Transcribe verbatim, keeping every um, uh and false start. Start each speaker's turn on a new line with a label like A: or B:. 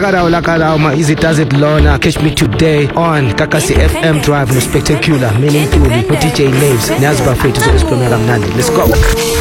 A: Lakadaw, Lakadaw, my Easy Does It Lona. Catch me today on Kakasi F M Drive, no spectacular, meaningful, no D J Naves, Nazba Free to the Let's go.